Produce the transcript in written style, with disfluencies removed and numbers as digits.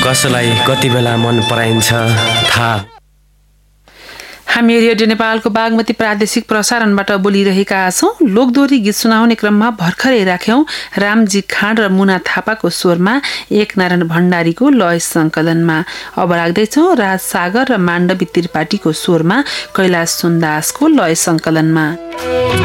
कसलाई कति बेला मन पराइन्छ थाहा। हामी रेडियो नेपालको बागमती प्रादेशिक प्रसारणबाट बोलिरहेका छौं। लोकदोहोरी गीत सुनाउने क्रममा भर्खरै राख्यौं रामजी खाँड र मुना थापाको स्वरमा एकनारायण भण्डारीको लय संकलनमा। अब राख्दैछौं राज सागर र माण्डवी त्रिपाठीको स्वरमा कैलाश सुन्दासको लय संकलनमा।